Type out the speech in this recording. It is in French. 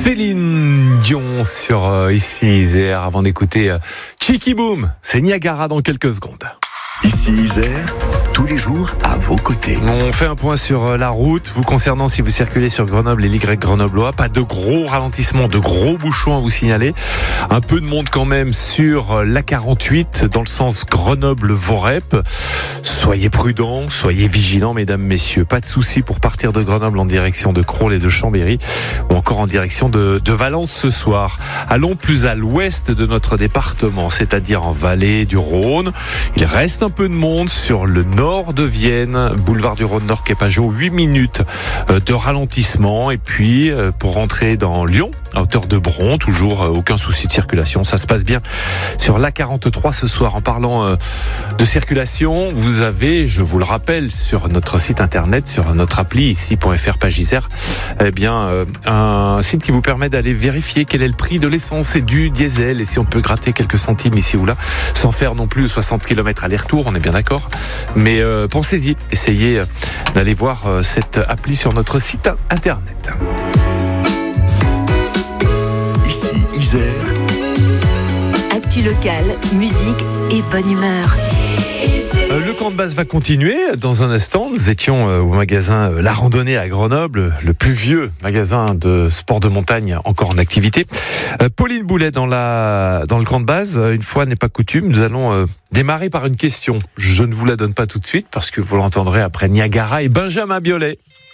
Céline Dion sur Ici Isère avant d'écouter Cheeky Boom. C'est Niagara dans quelques secondes. Ici Isère, tous les jours à vos côtés. On fait un point sur la route vous concernant si vous circulez sur Grenoble et l'Y grenoblois. Pas de gros ralentissements, de gros bouchons à vous signaler. Un peu de monde quand même sur l'A48 dans le sens Grenoble-Vorep. Soyez prudents, soyez vigilants mesdames, messieurs. Pas de soucis pour partir de Grenoble en direction de Crolles et de Chambéry ou encore en direction de Valence ce soir. Allons plus à l'ouest de notre département, c'est-à-dire en vallée du Rhône. Il reste un peu de monde sur le nord de Vienne, boulevard du Rhône-Nord Quai-Pajot, 8 minutes de ralentissement. Et puis pour rentrer dans Lyon, à hauteur de Bron, toujours aucun souci de circulation, ça se passe bien sur l'A43 ce soir. En parlant de circulation, vous avez, je vous le rappelle, sur notre site internet, sur notre appli ici.fr page Isère, un site qui vous permet d'aller vérifier quel est le prix de l'essence et du diesel et si on peut gratter quelques centimes ici ou là, sans faire non plus 60 km aller-retour, on est bien d'accord. Mais pensez-y, essayez d'aller voir cette appli sur notre site internet. Ici Isère. Actu locale, musique et bonne humeur. Le camp de base va continuer dans un instant. Nous étions au magasin La Randonnée à Grenoble, le plus vieux magasin de sport de montagne encore en activité. Pauline Boulet dans le camp de base. Une fois n'est pas coutume, nous allons démarrer par une question. Je ne vous la donne pas tout de suite parce que vous l'entendrez après Niagara et Benjamin Biolay.